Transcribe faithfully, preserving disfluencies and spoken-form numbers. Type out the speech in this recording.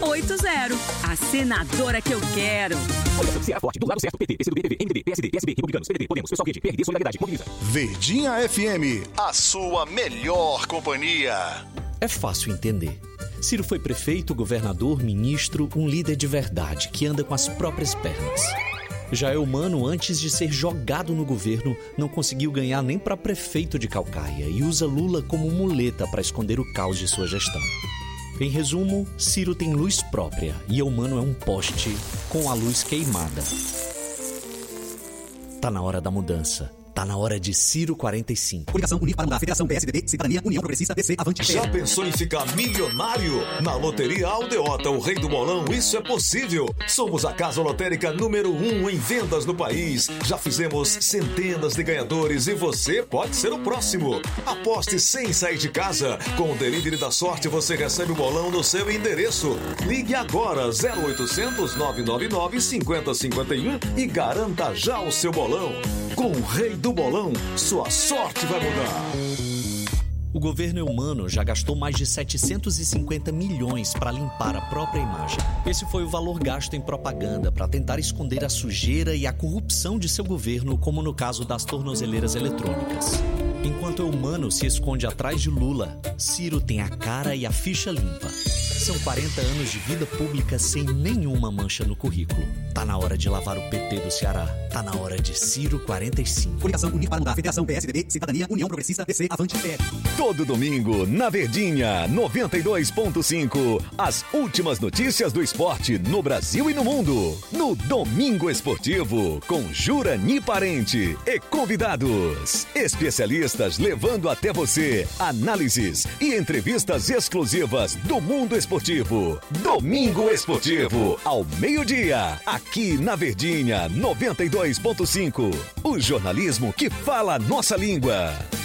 oito zero. A senadora que eu quero. Coligação Ceará Forte, do lado certo, P T, P C do B, P V, M D B, P S D, P S B, Republicanos, P D T, Podemos, Pessoal Quente, P R D, Solidariedade, Mobiliza. Verdinha F M, a sua melhor companhia. É fácil entender. Ciro foi prefeito, governador, ministro, um líder de verdade, que anda com as próprias pernas. Já Eumano, antes de ser jogado no governo, não conseguiu ganhar nem para prefeito de Caucaia e usa Lula como muleta para esconder o caos de sua gestão. Em resumo, Ciro tem luz própria e Eumano é um poste com a luz queimada. Tá na hora da mudança. Tá na hora de Ciro quarenta e cinco. Coligação Unir para mudar. Federação P S D B, Cidadania, União Progressista, P C, Avante. Já pensou em ficar milionário? Na Loteria Aldeota, o rei do bolão, isso é possível. Somos a casa lotérica número um em vendas no país. Já fizemos centenas de ganhadores e você pode ser o próximo. Aposte sem sair de casa. Com o Delivery da Sorte, você recebe o bolão no seu endereço. Ligue agora zero oitocentos, nove nove nove, cinco zero cinco um e garanta já o seu bolão. Com o rei do bolão, sua sorte vai mudar. O governo Eumano já gastou mais de setecentos e cinquenta milhões para limpar a própria imagem. Esse foi o valor gasto em propaganda para tentar esconder a sujeira e a corrupção de seu governo, como no caso das tornozeleiras eletrônicas. Enquanto Eumano se esconde atrás de Lula, Ciro tem a cara e a ficha limpa. São quarenta anos de vida pública sem nenhuma mancha no currículo. Tá na hora de lavar o P T do Ceará. Tá na hora de Ciro quarenta e cinco. Coligação Unir para mudar. Federação P S D B, Cidadania, União Progressista, P C, Avante. P R. Todo domingo, na Verdinha, noventa e dois ponto cinco. As últimas notícias do esporte no Brasil e no mundo. No Domingo Esportivo, com Jurani Parente e convidados. Especialistas levando até você análises e entrevistas exclusivas do mundo esportivo. Domingo Esportivo, ao meio-dia, aqui na Verdinha, noventa e dois ponto cinco. O jornalismo que fala a nossa língua.